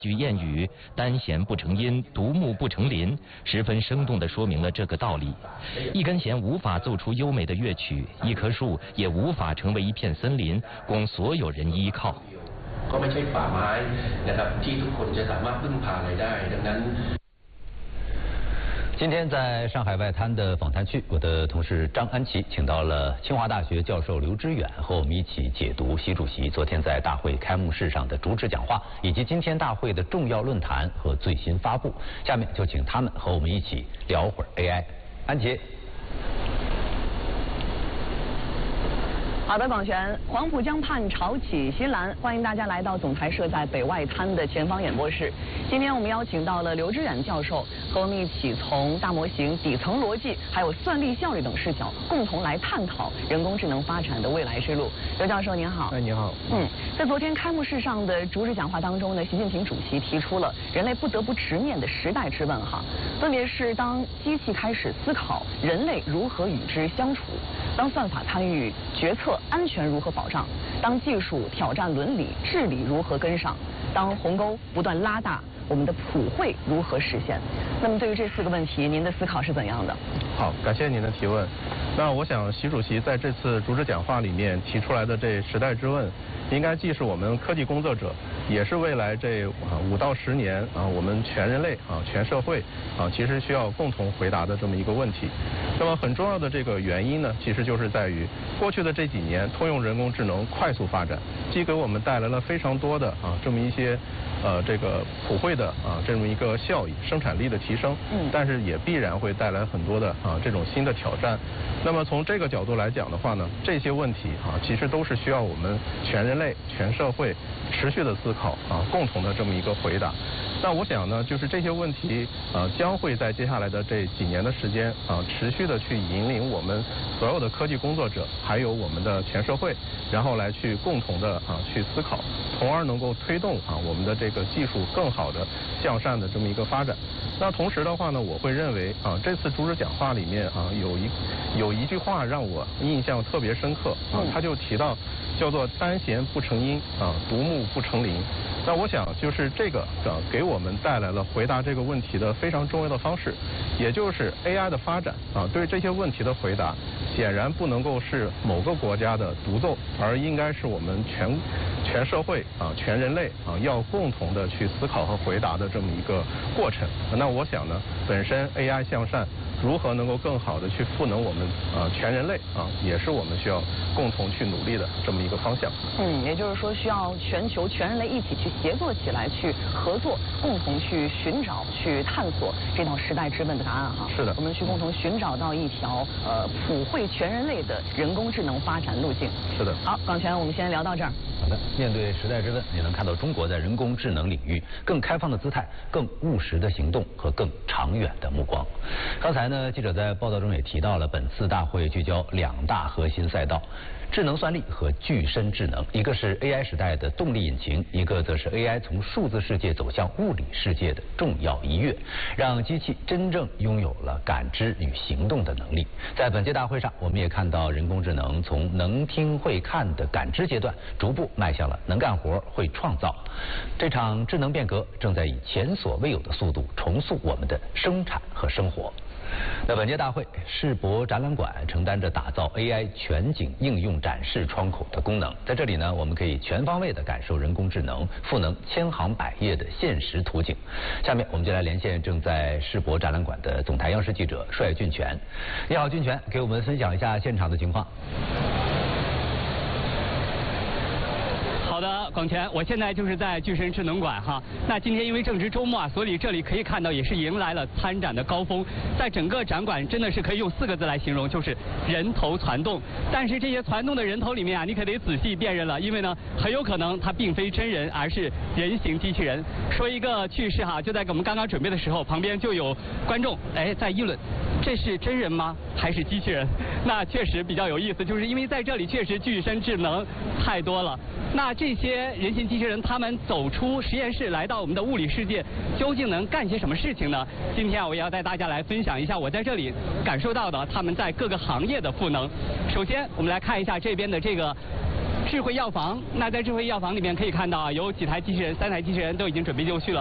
句谚语“单弦不成音，独木不成林”十分生动地说明了这个道理。一根弦无法奏出优美的乐曲，一棵树也无法成为一片森林，供所有人依靠。 ก็ไม่ใช่ป่าไม้นะครับที่ทุกคนจะสามารถพึ่งพาอะไรได้ดังนั้น。 今天在上海外滩的访谈区，我的同事张安琪请到了清华大学教授刘知远，和我们一起解读习主席昨天在大会开幕式上的主旨讲话，以及今天大会的重要论坛和最新发布。下面就请他们和我们一起聊会儿 AI。安琪。 好的，广璇，黄浦江畔潮起西澜，欢迎大家来到总台设在北外滩的前方演播室。今天我们邀请到了刘知远教授，和我们一起从大模型、底层逻辑，还有算力效率等视角，共同来探讨人工智能发展的未来之路。刘教授您好。 哎，你好。 在昨天开幕式上的主旨讲话当中呢，习近平主席提出了人类不得不直面的时代之问哈，分别是当机器开始思考，人类如何与之相处；当算法参与决策，安全如何保障？当技术挑战伦理，治理如何跟上？当鸿沟不断拉大，我们的普惠如何实现？那么对于这4个问题，您的思考是怎样的？ 好，感谢您的提问。那我想，习主席在这次主旨讲话里面提出来的这时代之问，应该既是我们科技工作者，也是未来这5到10年我们全人类全社会其实需要共同回答的这么一个问题。那么很重要的这个原因呢，其实就是在于过去的这几年，通用人工智能快速发展，既给我们带来了非常多的这么一些这个普惠的这么一个效益、生产力的提升，但是也必然会带来很多的这种新的挑战。那么从这个角度来讲的话呢，这些问题其实都是需要我们全人类、全社会持续的思考共同的这么一个回答。那我想呢，就是这些问题将会在接下来的这几年的时间持续的去引领我们所有的科技工作者，还有我们的全社会，然后来去共同的去思考，从而能够推动我们的这个技术更好的向善的这么一个发展。那同时的话呢，我会认为这次主旨讲话里面有一句话让我印象特别深刻他就提到叫做单弦不成音独木不成林。那我想就是这个给我们带来了回答这个问题的非常重要的方式，也就是 AI 的发展对这些问题的回答显然不能够是某个国家的独奏，而应该是我们全社会全人类要共同的去思考和回答的这么一个过程。那我想呢，本身 AI 向善如何能够更好的去赋能我们全人类也是我们需要共同去努力的这么一个方向。 也就是说需要全球全人类一起去协作起来，去合作，共同去寻找、去探索这道时代之问的答案哈。 是的， 我们去共同寻找到一条普惠全人类的人工智能发展路径。 是的。 好，广璇，我们先聊到这儿。 好的，面对时代之问，也能看到中国在人工智能领域更开放的姿态、更务实的行动和更长远的目光。刚才呢，记者在报道中也提到了，本次大会聚焦2大核心赛道：智能算力和具身智能。一个是 AI 时代的动力引擎，一个则是 AI 从数字世界走向物理世界的重要一跃，让机器真正拥有了感知与行动的能力。在本届大会上，我们也看到人工智能从能听会看的感知阶段，逐步迈向了能干活、会创造。这场智能变革正在以前所未有的速度重塑我们的生产和生活。那本届大会，世博展览馆承担着打造 AI 全景应用展示窗口的功能。在这里呢，我们可以全方位地感受人工智能赋能千行百业的现实图景。下面我们就来连线正在世博展览馆的总台央视记者帅俊全。你好，俊全，给我们分享一下现场的情况。 好的，广全，我现在就是在具身智能馆哈。那今天因为正值周末所以这里可以看到也是迎来了参展的高峰。在整个展馆真的是可以用4个字来形容，就是人头攒动。但是这些攒动的人头里面你可得仔细辨认了，因为呢很有可能它并非真人，而是人形机器人。说一个趣事哈，就在我们刚刚准备的时候，旁边就有观众在议论，这是真人吗？还是机器人？那确实比较有意思，就是因为在这里确实具身智能太多了。那这些人形机器人，他们走出实验室来到我们的物理世界，究竟能干些什么事情呢？今天我也要带大家来分享一下我在这里感受到的他们在各个行业的赋能。首先，我们来看一下这边的这个智慧药房。那在智慧药房里面可以看到啊，有几台机器人，3台机器人都已经准备就绪了。